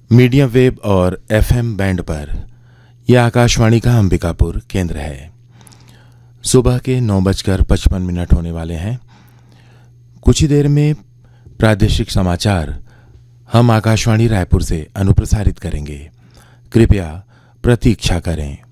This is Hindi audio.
मीडियम वेव और एफएम बैंड पर यह आकाशवाणी का अंबिकापुर केंद्र है। सुबह के 9:55 होने वाले हैं। कुछ ही देर में प्रादेशिक समाचार हम आकाशवाणी रायपुर से अनुप्रसारित करेंगे। कृपया प्रतीक्षा करें।